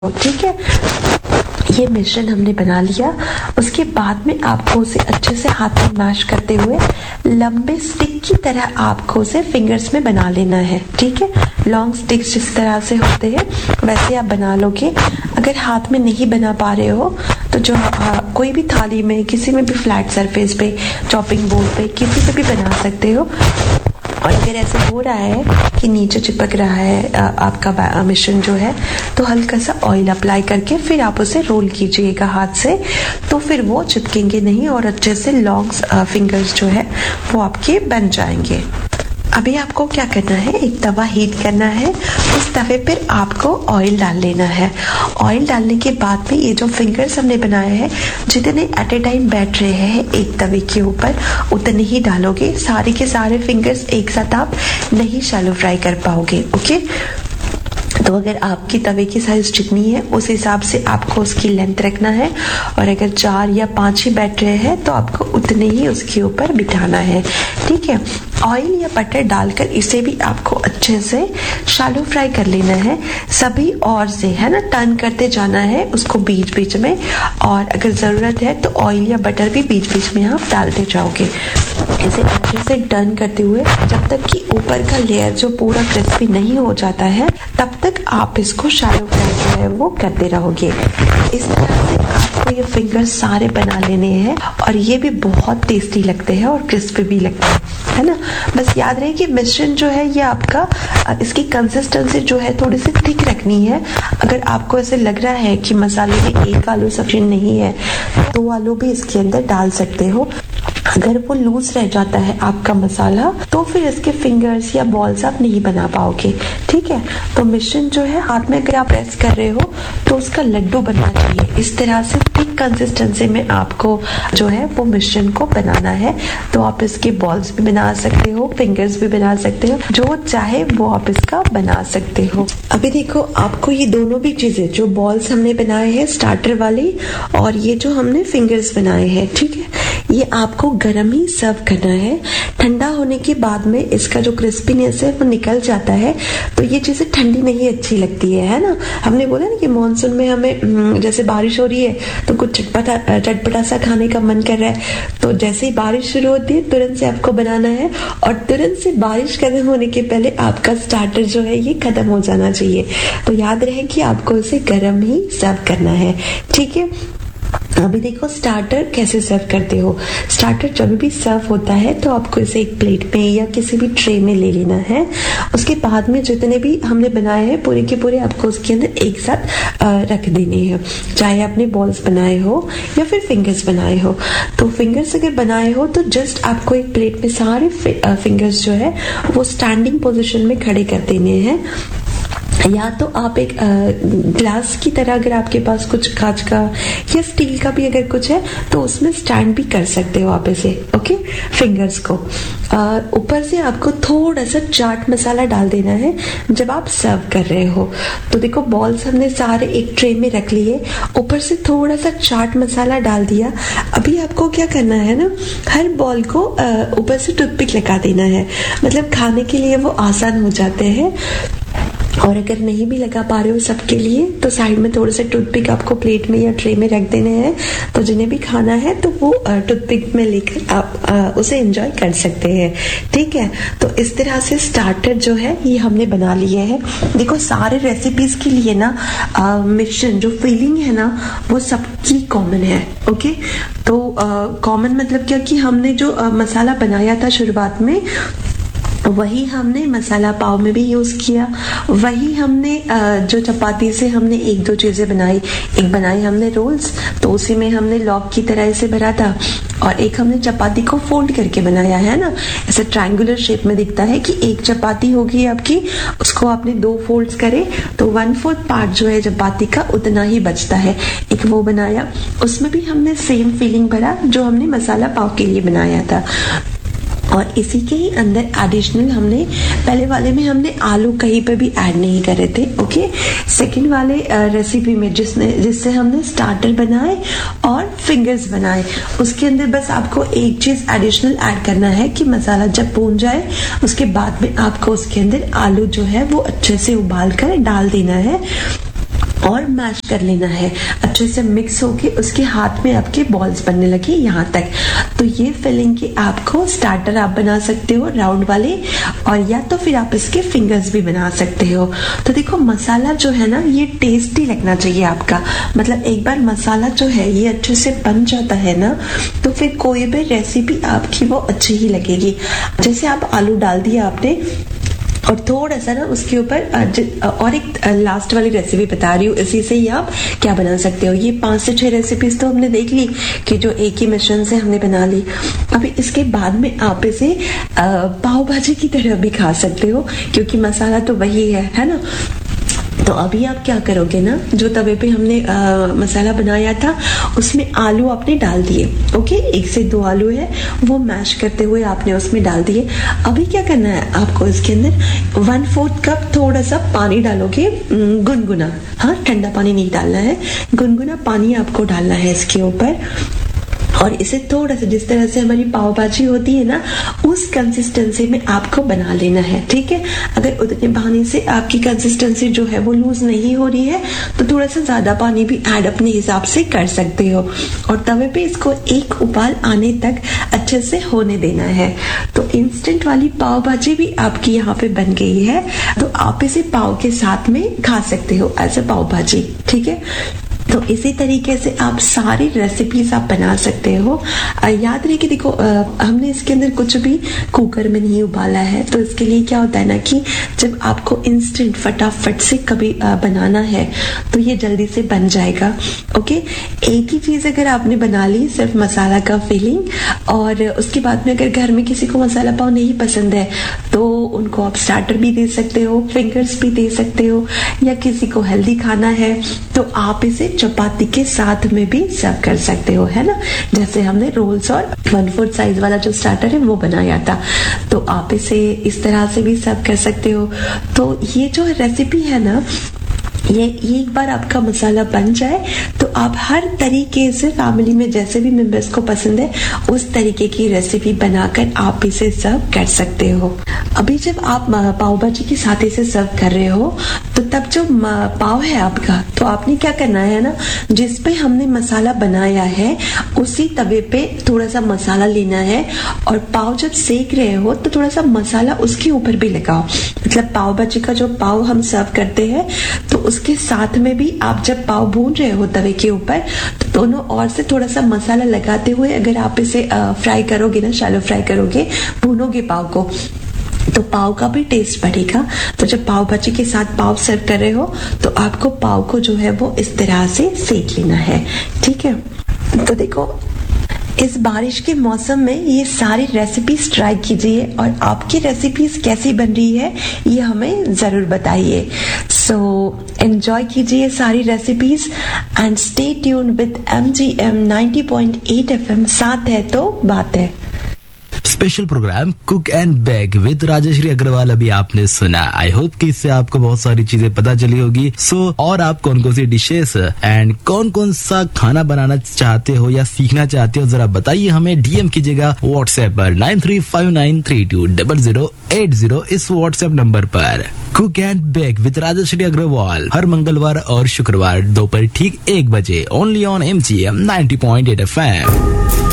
ठीक है। ये मिश्रण हमने बना लिया। उसके बाद में आपको उसे अच्छे से हाथ में मैश करते हुए लंबे स्टिक की तरह आपको उसे फिंगर्स में बना लेना है। ठीक है, लॉन्ग स्टिक्स जिस तरह से होते हैं वैसे आप बना लोगे। अगर हाथ में नहीं बना पा रहे हो तो जो कोई भी थाली में, किसी में भी फ्लैट सरफेस पे, चॉपिंग बोर्ड पे, किसी पे भी बना सकते हो। और अगर ऐसे हो रहा है कि नीचे चिपक रहा है आपका मिश्रण जो है, तो हल्का सा ऑयल अप्लाई करके फिर आप उसे रोल कीजिएगा हाथ से, तो फिर वो चिपकेंगे नहीं और अच्छे से लॉन्ग फिंगर्स जो है वो आपके बन जाएंगे। अभी आपको क्या करना है, एक तवा हीट करना है। उस तवे पर आपको ऑयल डाल लेना है। ऑयल डालने के बाद में ये जो फिंगर्स हमने बनाए हैं, जितने एट ए टाइम बैठ रहे हैं एक तवे के ऊपर उतने ही डालोगे। सारे के सारे फिंगर्स एक साथ आप नहीं शैलो फ्राई कर पाओगे। ओके, तो अगर आपकी तवे की साइज जितनी है उस हिसाब से आपको उसकी लेंथ रखना है। और अगर 4 या 5 ही बैठ रहे हैं तो आपको उतने ही उसके ऊपर बिठाना है। ठीक है, ऑयल या बटर डालकर इसे भी आपको अच्छे से शैलो फ्राई कर लेना है। सभी और से है ना, टर्न करते जाना है उसको बीच बीच में। और अगर ज़रूरत है तो ऑयल या बटर भी बीच बीच में आप डालते जाओगे। इसे अच्छे से टर्न करते हुए जब तक कि ऊपर का लेयर जो पूरा क्रिस्पी नहीं हो जाता है तब तक आप इसको शैलो फ्राई जो है वो करते रहोगे। इस तरह से आपको ये फिंगर्स सारे बना लेने हैं और ये भी बहुत टेस्टी लगते हैं और क्रिस्पी भी लगते हैं, है ना। बस याद रहे कि मिश्रण जो है ये आपका, इसकी कंसिस्टेंसी जो है थोड़ी सी थिक रखनी है। अगर आपको ऐसे लग रहा है कि मसाले में एक आलू सफिशिएंट नहीं है, 2 आलू भी इसके अंदर डाल सकते हो। अगर वो लूज रह जाता है आपका मसाला तो फिर इसके फिंगर्स या बॉल्स आप नहीं बना पाओगे। ठीक है, तो मिश्रण जो है हाथ में अगर आप प्रेस कर रहे हो तो उसका लड्डू बनना चाहिए। इस तरह से थिक कंसिस्टेंसी में आपको जो है वो मिश्रण को बनाना है। तो आप इसके बॉल्स भी बना सकते हो, फिंगर्स भी बना सकते हो, जो चाहे वो आप इसका बना सकते हो। अभी देखो, आपको ये दोनों भी चीजें, जो बॉल्स हमने बनाए हैं स्टार्टर वाली और ये जो हमने फिंगर्स बनाए हैं, ठीक है, ये आपको गरम ही सर्व करना है। ठंडा होने के बाद में इसका जो क्रिस्पीनेस है वो निकल जाता है। तो ये चीजें ठंडी नहीं अच्छी लगती है ना। हमने बोला ना कि मॉनसून में हमें जैसे बारिश हो रही है तो कुछ चटपटा सा खाने का मन कर रहा है, तो जैसे ही बारिश शुरू होती है तुरंत से आपको बनाना है और तुरंत से बारिश खत्म होने के पहले आपका स्टार्टर जो है ये खत्म हो जाना चाहिए। तो याद रहे कि आपको इसे गरम ही सर्व करना है। ठीक है, अभी देखो स्टार्टर कैसे सर्व करते हो। स्टार्टर जब भी सर्व होता है तो आपको इसे एक प्लेट में या किसी भी ट्रे में ले लेना है। उसके बाद में जितने भी हमने बनाए हैं पूरे के पूरे आपको उसके अंदर एक साथ रख देने हैं, चाहे आपने बॉल्स बनाए हो या फिर फिंगर्स बनाए हो। तो फिंगर्स अगर बनाए हो तो जस्ट आपको एक प्लेट में सारे फिंगर्स जो है वो स्टैंडिंग पोजिशन में खड़े कर देने हैं। या तो आप एक ग्लास की तरह, अगर आपके पास कुछ कांच का या स्टील का भी अगर कुछ है तो उसमें स्टैंड भी कर सकते हो आप इसे। ओके, फिंगर्स को ऊपर से आपको थोड़ा सा चाट मसाला डाल देना है जब आप सर्व कर रहे हो। तो देखो बॉल्स हमने सारे एक ट्रे में रख लिए, ऊपर से थोड़ा सा चाट मसाला डाल दिया। अभी आपको क्या करना है ना, हर बॉल को ऊपर से टूथपिक लगा देना है, मतलब खाने के लिए वो आसान हो जाते हैं। और अगर नहीं भी लगा पा रहे हो सबके लिए तो साइड में थोड़े से टूथपिक आपको प्लेट में या ट्रे में रख देने हैं। तो जिन्हें भी खाना है तो वो टूथपिक में लेकर आप उसे एंजॉय कर सकते हैं। ठीक है, तो इस तरह से स्टार्टर जो है ये हमने बना लिए हैं। देखो सारे रेसिपीज के लिए ना मिश्रण जो फीलिंग है ना वो सबकी कॉमन है। ओके, तो कॉमन मतलब क्या कि हमने जो मसाला बनाया था शुरुआत में वही हमने मसाला पाव में भी यूज किया। वही हमने जो चपाती से हमने एक दो चीजें बनाई, एक बनाई हमने रोल्स, तो उसी में हमने लॉक की तरह इसे भरा था। और एक हमने चपाती को फोल्ड करके बनाया है ना, ऐसे ट्रायंगुलर शेप में दिखता है कि एक चपाती होगी आपकी, उसको आपने 2 फोल्ड्स करे तो 1/4 पार्ट जो है चपाती का उतना ही बचता है। एक वो बनाया, उसमें भी हमने सेम फीलिंग भरा जो हमने मसाला पाव के लिए बनाया था। और इसी के ही अंदर एडिशनल हमने पहले वाले में हमने आलू कहीं पे भी ऐड नहीं करे थे। ओके, सेकंड वाले रेसिपी में जिससे हमने स्टार्टर बनाए और फिंगर्स बनाए, उसके अंदर बस आपको एक चीज एडिशनल ऐड करना है कि मसाला जब भून जाए उसके बाद में आपको उसके अंदर आलू जो है वो अच्छे से उबाल कर डाल देना है। और मैश कर लेना है, अच्छे से मिक्स होके उसके हाथ में आपके बॉल्स बनने लगे यहाँ तक। तो ये फिलिंग के आपको स्टार्टर आप बना सकते हो राउंड वाले, और या तो फिर आप इसके फिंगर्स भी बना सकते हो। तो देखो मसाला जो है ना ये टेस्टी लगना चाहिए आपका, मतलब एक बार मसाला जो है ये अच्छे से बन जाता है ना तो फिर कोई भी रेसिपी आपकी वो अच्छी ही लगेगी। जैसे आप आलू डाल दिया आपने और थोड़ा सा ना उसके ऊपर और एक लास्ट वाली रेसिपी बता रही हूँ, इसी से ही आप क्या बना सकते हो। ये 5 से 6 रेसिपीज तो हमने देख ली कि जो एक ही मिश्रण से हमने बना ली। अभी इसके बाद में आप इसे पाव भाजी की तरह भी खा सकते हो, क्योंकि मसाला तो वही है ना। तो अभी आप क्या करोगे ना, जो तवे पे हमने मसाला बनाया था उसमें आलू आपने डाल दिए। ओके, 1 से 2 आलू है वो मैश करते हुए आपने उसमें डाल दिए। अभी क्या करना है आपको, इसके अंदर 1/4 कप थोड़ा सा पानी डालोगे, गुनगुना, हाँ ठंडा पानी नहीं डालना है, गुनगुना पानी आपको डालना है इसके ऊपर। और इसे थोड़ा सा जिस तरह से हमारी पाव भाजी होती है ना उस कंसिस्टेंसी में आपको बना लेना है, ठीक है। अगर उतने पानी से आपकी कंसिस्टेंसी जो है वो लूज नहीं हो रही है तो थोड़ा सा ज्यादा पानी भी ऐड अपने हिसाब से कर सकते हो। और तवे पे इसको एक उबाल आने तक अच्छे से होने देना है। तो इंस्टेंट वाली पाव भाजी भी आपकी यहाँ पे बन गई है। तो आप इसे पाव के साथ में खा सकते हो एज ए पाव भाजी, ठीक है। तो इसी तरीके से आप सारी रेसिपीज आप बना सकते हो। याद रहे कि देखो हमने इसके अंदर कुछ भी कुकर में नहीं उबाला है, तो इसके लिए क्या होता है ना कि जब आपको इंस्टेंट फटाफट से कभी बनाना है तो ये जल्दी से बन जाएगा। ओके, एक ही चीज अगर आपने बना ली, सिर्फ मसाला का फिलिंग, और उसके बाद में अगर घर में किसी को मसाला पाव नहीं पसंद है तो उनको आप स्टार्टर भी दे सकते हो, फिंगर्स भी दे सकते हो, या किसी को हेल्दी खाना है तो आप इसे चपाती के साथ में भी सर्व कर सकते हो, है ना। जैसे हमने रोल्स और 1/4 साइज वाला जो स्टार्टर है वो बनाया था, तो आप इसे इस तरह से भी सर्व कर सकते हो। तो ये जो रेसिपी है ना, ये एक बार आपका मसाला बन जाए तो आप हर तरीके से फैमिली में जैसे भी मेंबर्स को पसंद है उस तरीके की रेसिपी बनाकर आप इसे सर्व कर सकते हो। अभी जब आप पाव भाजी के साथ इसे सर्व कर रहे हो तो तब जो पाव है आपका, तो आपने क्या करना है ना, जिस पे हमने मसाला बनाया है उसी तवे पे थोड़ा सा मसाला लेना है, और पाव जब सेक रहे हो तो थोड़ा सा मसाला उसके ऊपर भी लगाओ। मतलब पाव भाजी का जो पाव हम सर्व करते हैं तो उसके साथ में भी आप जब पाव भून रहे हो तवे के ऊपर तो दोनों ओर से थोड़ा सा मसाला लगाते हुए अगर आप इसे फ्राई करोगे ना, शैलो फ्राई करोगे, भूनोगे पाव को, तो पाव का भी टेस्ट बढ़ेगा। तो जब पाव भाजी के साथ पाव सर्व कर रहे हो तो आपको पाव को जो है वो इस तरह से सेक लेना है, ठीक है। तो देखो इस बारिश के मौसम में ये सारी रेसिपीज ट्राई कीजिए और आपकी रेसिपीज कैसी बन रही है ये हमें जरूर बताइए। सो एंजॉय कीजिए सारी recipes and stay tuned with MGM 90.8 FM। साथ है तो बात है। Special programme cook and bake with Rajshree Agarwal अभी आपने सुना। आई होप कि इससे आपको बहुत सारी चीजें पता चली होगी। और आप कौन कौन सी डिशेस एंड कौन कौन सा खाना बनाना चाहते हो या सीखना चाहते हो जरा बताइए हमें। DM कीजिएगा व्हाट्सएप पर 9359320080 इस व्हाट्सएप नंबर पर। Cook and bake with Rajshree Agarwal हर मंगलवार और शुक्रवार दोपहर ठीक 1 बजे ओनली ऑन MGM 90.8 FM।